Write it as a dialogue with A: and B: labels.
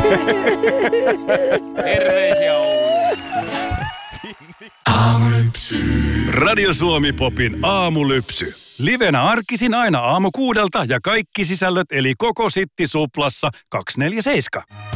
A: Terveisiä Ouluun.
B: Radio Suomi Popin aamulypsy. Livenä arkisin aina aamu 6 ja kaikki sisällöt eli koko Sitti Suplassa 247.